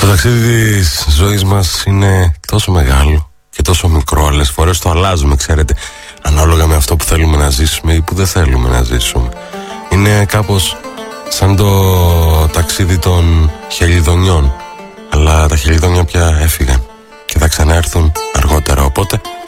Το ταξίδι της ζωής μας είναι τόσο μεγάλο και τόσο μικρό. Άλλες φορές το αλλάζουμε, ξέρετε, ανάλογα με αυτό που θέλουμε να ζήσουμε ή που δεν θέλουμε να ζήσουμε. Είναι κάπως σαν το ταξίδι των χελιδονιών. Αλλά τα χελιδόνια πια έφυγαν και θα ξαναέρθουν αργότερα. Οπότε